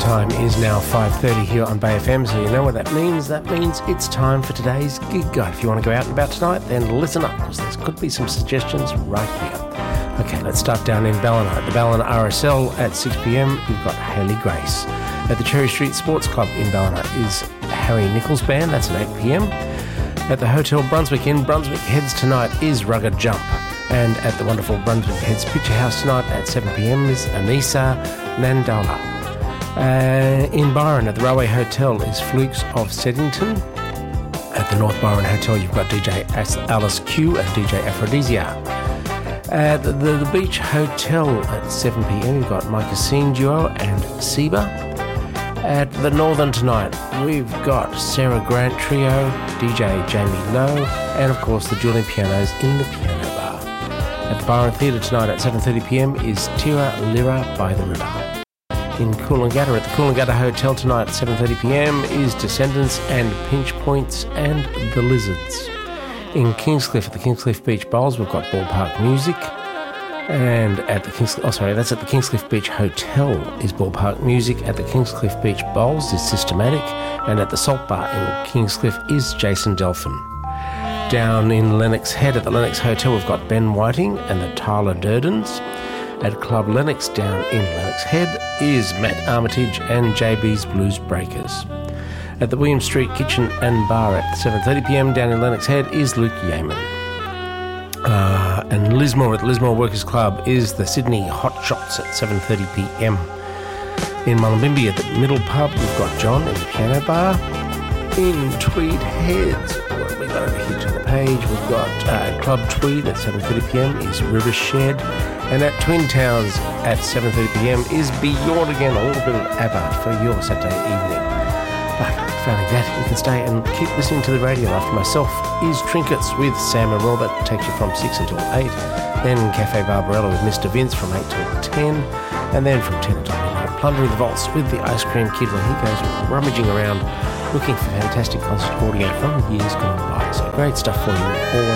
time is now 5:30 here on Bay FM, so you know what that means. That means it's time for today's gig guide. If you want to go out and about tonight, then listen up, because there could be some suggestions right here. Okay, let's start down in Ballina. At the Ballina RSL at 6pm, you've got Hayley Grace. At the Cherry Street Sports Club in Ballina is Harry Nichols Band, that's at 8pm. At the Hotel Brunswick in Brunswick Heads tonight is Rugged Jump. And at the wonderful Brunswick Heads Picture House tonight at 7pm is Anissa Nandola. In Byron at the Railway Hotel is Flukes of Seddington. At the North Byron Hotel you've got DJ Alice Q and DJ Aphrodisia. At the Beach Hotel at 7pm you've got Micah Scene Duo and Seba. At the Northern tonight we've got Sarah Grant Trio, DJ Jamie Lowe, and of course the Julian Pianos in the Piano Bar. At the Byron Theatre tonight at 7:30pm is Tira Lira by the River. In Coolangatta at the Coolangatta Hotel tonight at 7:30pm is Descendants and Pinch Points and The Lizards. In Kingscliff at the Kingscliff Beach Bowls we've got Ballpark Music. And at the that's at the Kingscliff Beach Hotel is Ballpark Music. At the Kingscliff Beach Bowls is Systematic, and at the Salt Bar in Kingscliff is Jason Delphin. Down in Lennox Head at the Lennox Hotel we've got Ben Whiting and the Tyler Durdens. At Club Lennox down in Lennox Head is Matt Armitage and JB's Blues Breakers. At the William Street Kitchen and Bar at 7:30pm down in Lennox Head is Luke Yeaman. And Lismore at the Lismore Workers Club is the Sydney Hot Shots at 7:30pm. In Mullumbimby at the Middle Pub we've got John in the Piano Bar. In Tweed Heads, what have we got over here to the page? We've got Club Tweed at 7:30pm is River Shed. And at Twin Towns at 7:30pm is Beyond Again, a little bit of ABBA for your Saturday evening. But failing that, you can stay and keep listening to the radio. After myself is Trinkets with Sam and Will, that takes you from 6 until 8. Then Cafe Barbarella with Mr. Vince from 8 till 10. And then from 10 until midnight, Plundering the Vaults with the Ice Cream Kid, where he goes rummaging around looking for fantastic concert audio from years gone by. So great stuff for you all